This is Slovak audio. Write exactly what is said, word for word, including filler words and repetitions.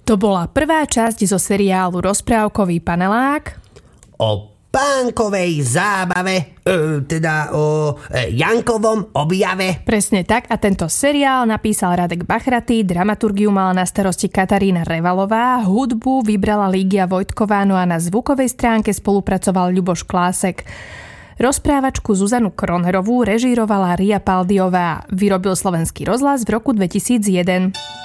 To bola prvá časť zo seriálu Rozprávkový panelák o pánkovej zábave, e, teda o e, Jankovom objave. Presne tak, a tento seriál napísal Radek Bachratý, dramaturgiu mala na starosti Katarína Revalová, hudbu vybrala Lígia Vojtková, no a na zvukovej stránke spolupracoval Ľuboš Klásek. Rozprávačku Zuzanu Kronnerovú režírovala Ria Paldiová. Vyrobil Slovenský rozhlas v roku dvetisícjeden.